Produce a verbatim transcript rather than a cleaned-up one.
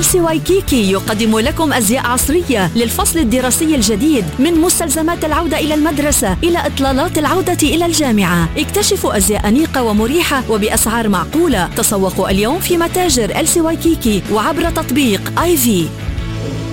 إل سي وايكيكي يقدم لكم أزياء عصرية للفصل الدراسي الجديد، من مستلزمات العودة إلى المدرسة إلى إطلالات العودة إلى الجامعة. اكتشفوا أزياء أنيقة ومريحة وبأسعار معقولة. تسوقوا اليوم في متاجر إل سي وايكيكي وعبر تطبيق آي في.